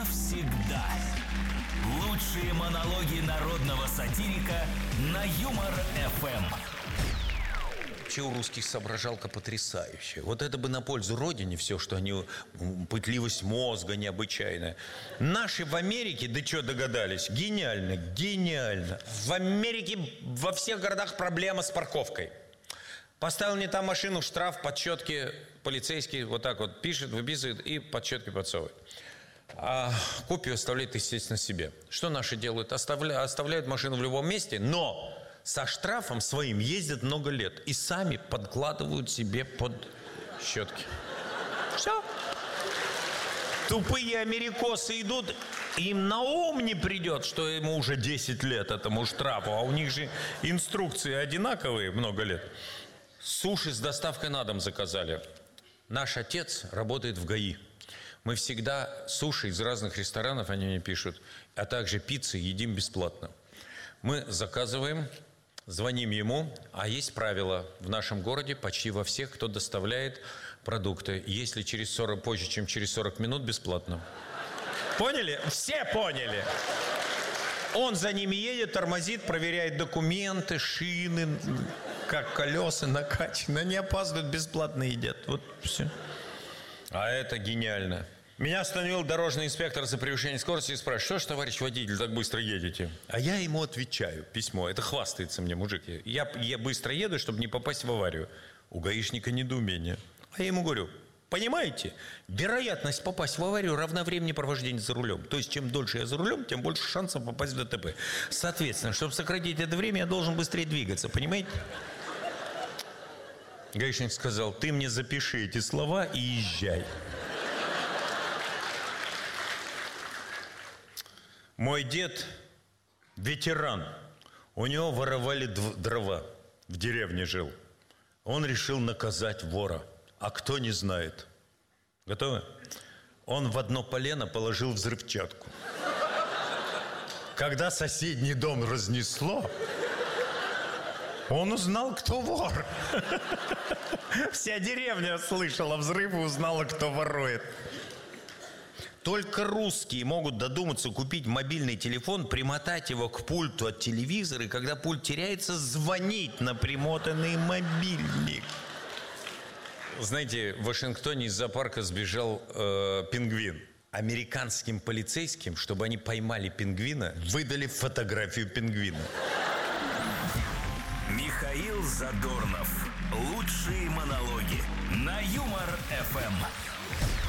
навсегда. Лучшие монологи народного сатирика на Юмор-ФМ. Вообще у русских соображалка потрясающая. Вот это бы на пользу родине все, что они... Пытливость мозга необычайная. Наши в Америке, да что догадались? Гениально, гениально. В Америке во всех городах проблема с парковкой. Поставил не там машину, штраф, подсчетки, полицейский вот так вот пишет, выписывает и подсчетки подсовывает. А копию оставляет, естественно, себе. Что наши делают? Оставляют машину в любом месте, но со штрафом своим ездят много лет и сами подкладывают себе под щетки. Все. Тупые америкосы идут, им на ум не придет, что ему уже 10 лет этому штрафу, а у них же инструкции одинаковые много лет. Суши с доставкой на дом заказали. Наш отец работает в ГАИ. Мы всегда суши из разных ресторанов, они мне пишут, а также пиццы едим бесплатно. Мы заказываем, звоним ему, а есть правило в нашем городе почти во всех, кто доставляет продукты. Если позже, чем через 40 минут, бесплатно. Поняли? Все поняли. Он за ними едет, тормозит, проверяет документы, шины, как колеса накачаны. Они опаздывают, бесплатно едят. Вот все. А это гениально. Меня остановил дорожный инспектор за превышение скорости и спрашивает: что ж, товарищ водитель, так быстро едете? А я ему отвечаю, письмо. Это хвастается мне мужик. Я быстро еду, чтобы не попасть в аварию. У гаишника недоумение. А я ему говорю: понимаете, вероятность попасть в аварию равна времени провождения за рулем. То есть, чем дольше я за рулем, тем больше шансов попасть в ДТП. Соответственно, чтобы сократить это время, я должен быстрее двигаться. Понимаете? Гаишник сказал: ты мне запиши эти слова и езжай. Мой дед ветеран. У него воровали дрова. В деревне жил. Он решил наказать вора. А кто не знает? Готовы? Он в одно полено положил взрывчатку. Когда соседний дом разнесло, он узнал, кто вор. Вся деревня слышала взрыв и узнала, кто ворует. Только русские могут додуматься купить мобильный телефон, примотать его к пульту от телевизора, и когда пульт теряется, звонить на примотанный мобильник. Знаете, в Вашингтоне из зоопарка сбежал пингвин. Американским полицейским, чтобы они поймали пингвина, выдали фотографию пингвина. Михаил Задорнов. Лучшие монологи на Юмор-ФМ.